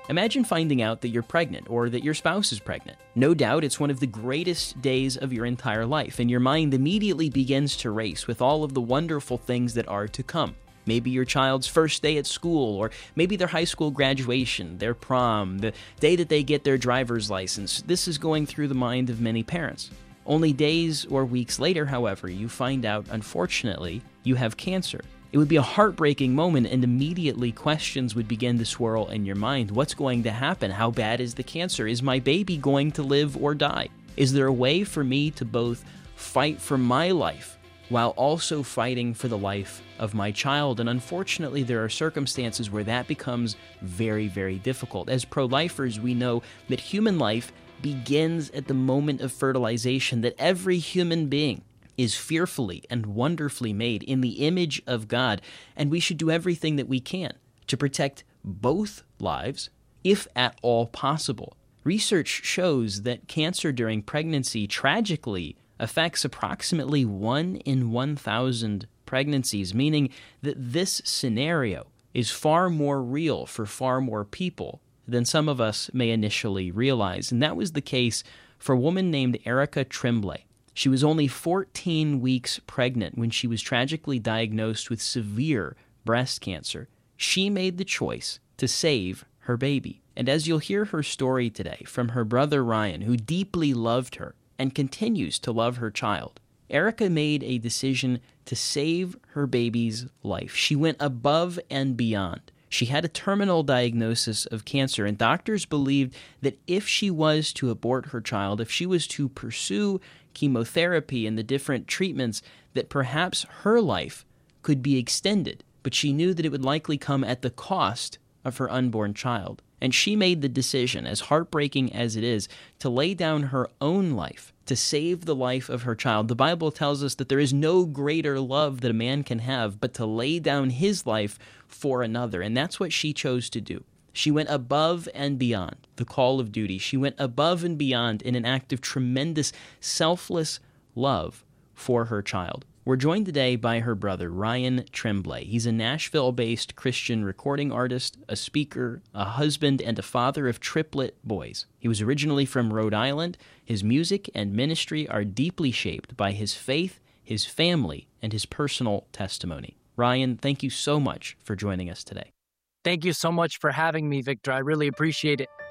Imagine finding out that you're pregnant or that your spouse is pregnant. No doubt it's one of the greatest days of your entire life, and your mind immediately begins to race with all of the wonderful things that are to come. Maybe your child's first day at school, or maybe their high school graduation, their prom, the day that they get their driver's license. This is going through the mind of many parents. Only days or weeks later, however, you find out, unfortunately, you have cancer. It would be a heartbreaking moment, and immediately questions would begin to swirl in your mind. What's going to happen? How bad is the cancer? Is my baby going to live or die? Is there a way for me to both fight for my life while also fighting for the life of my child? And unfortunately, there are circumstances where that becomes very, very difficult. As pro-lifers, we know that human life begins at the moment of fertilization, that every human being is fearfully and wonderfully made in the image of God, and we should do everything that we can to protect both lives, if at all possible. Research shows that cancer during pregnancy tragically affects approximately 1 in 1,000 pregnancies, meaning that this scenario is far more real for far more people than some of us may initially realize. And that was the case for a woman named Erica Tremblay. She was only 14 weeks pregnant when she was tragically diagnosed with severe breast cancer. She made the choice to save her baby. And as you'll hear her story today from her brother Ryan, who deeply loved her and continues to love her child, Erica made a decision to save her baby's life. She went above and beyond. She had a terminal diagnosis of cancer, and doctors believed that if she was to abort her child, if she was to pursue chemotherapy and the different treatments, that perhaps her life could be extended. But she knew that it would likely come at the cost of her unborn child. And she made the decision, as heartbreaking as it is, to lay down her own life to save the life of her child. The Bible tells us that there is no greater love that a man can have but to lay down his life for another. And that's what she chose to do. She went above and beyond the call of duty. She went above and beyond in an act of tremendous, selfless love for her child. We're joined today by her brother, Ryan Tremblay. He's a Nashville-based Christian recording artist, a speaker, a husband, and a father of triplet boys. He was originally from Rhode Island. His music and ministry are deeply shaped by his faith, his family, and his personal testimony. Ryan, thank you so much for joining us today. Thank you so much for having me, Victor. I really appreciate it.